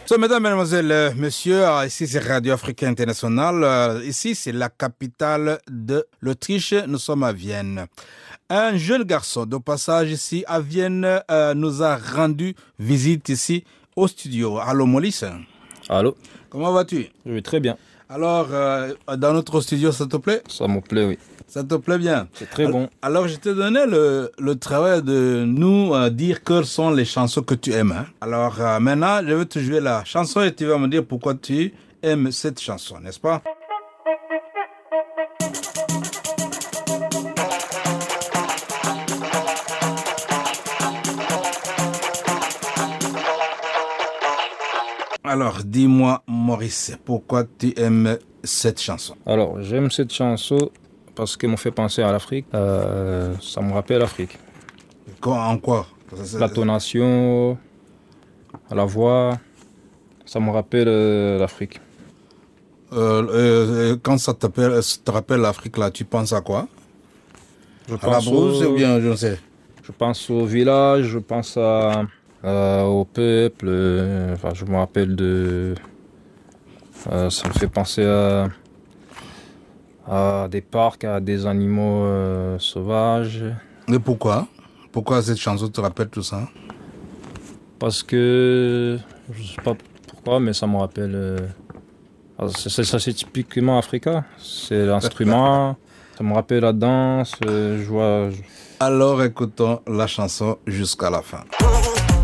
So, mesdames, mesdemoiselles, messieurs, ici c'est Radio Afrique Internationale. Ici c'est la capitale de l'Autriche. Nous sommes à Vienne. Un jeune garçon de passage ici à Vienne nous a rendu visite ici au studio. Allô, Maurice. Allô? Comment vas-tu? Je vais très bien. Alors, dans notre studio, ça te plaît? Ça me plaît, oui. Ça te plaît bien? C'est très bon. Alors, je te donnais le travail de nous dire quelles sont les chansons que tu aimes. Hein? Alors, maintenant, je vais te jouer la chanson et tu vas me dire pourquoi tu aimes cette chanson, n'est-ce pas? Alors, dis-moi, Maurice, pourquoi tu aimes cette chanson? Alors, j'aime cette chanson parce qu'elle me fait penser à l'Afrique. Ça me rappelle l'Afrique. En quoi? La tonation, la voix, ça me rappelle l'Afrique. Quand ça te rappelle l'Afrique, là, tu penses à quoi? Je À la brousse ou bien, je ne sais. Je pense au village, je pense au peuple. Enfin, je me rappelle de... ça me fait penser à des parcs, à des animaux sauvages. Et pourquoi? Pourquoi cette chanson te rappelle tout ça? Parce que, je ne sais pas pourquoi, mais ça me rappelle... ça c'est typiquement africain. C'est l'instrument, ça me rappelle la danse, je vois... Alors écoutons la chanson jusqu'à la fin.